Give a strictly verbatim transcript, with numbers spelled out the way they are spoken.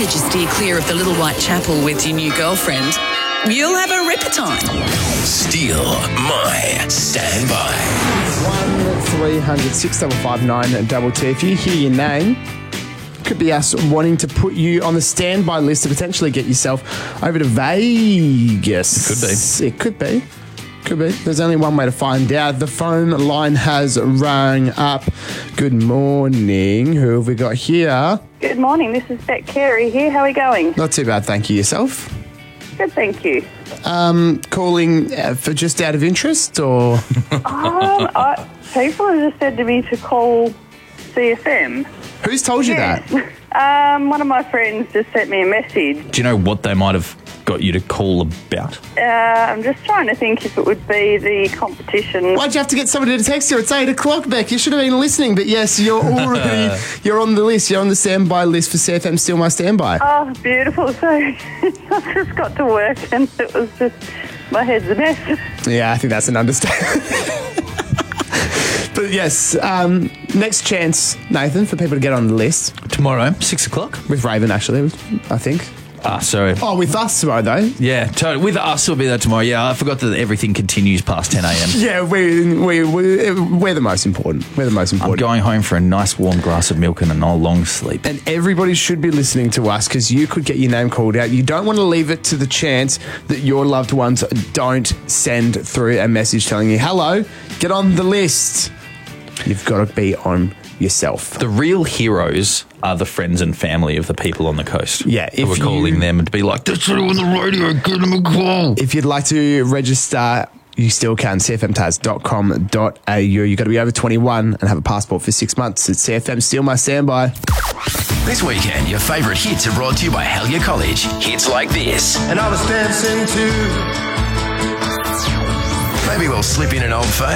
provided you steer clear of the Little White Chapel with your new girlfriend, you'll have a ripper time. Steal My Standby. one three hundred six five five nine double two. If you hear your name, could be us wanting to put you on the standby list to potentially get yourself over to Vegas. Could be. It could be. Could be. There's only one way to find out. The phone line has rung up. Good morning. Who have we got here? Good morning. This is Beck Carey here. How are we going? Not too bad, thank you. Yourself? Good, thank you. Um, calling uh, for just out of interest, or? um, I, people have just said to me to call C F M. Who's told you Yeah. that? Um, one of my friends just sent me a message. Do you know what they might have got you to call about? Uh, I'm just trying to think if it would be the competition. Why'd you have to get somebody to text you? It's eight o'clock, Beck. You should have been listening. But yes, you're already, you're on the list. You're on the standby list for C F M Steal My Standby. Oh, beautiful. So I just got to work and it was just, my head's a mess. Yeah, I think that's an understatement. But yes, um, next chance, Nathan, for people to get on the list. Tomorrow, six o'clock. With Raven, actually, I think. Ah, sorry. Oh, with us tomorrow, though. Yeah, totally. With us, we'll be there tomorrow. Yeah, I forgot that everything continues past ten a.m. Yeah, we, we, we, we're the most important. We're the most I'm important. going home for a nice warm glass of milk and a nice long sleep. And everybody should be listening to us because you could get your name called out. You don't want to leave it to the chance that your loved ones don't send through a message telling you, hello, get on the list. You've got to be on yourself. The real heroes are the friends and family of the people on the coast. Yeah, Who if are calling you- them and to be like, that's on the radio, give them a call. If you'd like to register, you still can, c f m taz dot com dot a u. You've got to be over twenty-one and have a passport for six months. It's C F M Steal My Standby. This weekend, your favourite hits are brought to you by Hellier College. Hits like this. And I was dancing too. Maybe we'll slip in an old fave.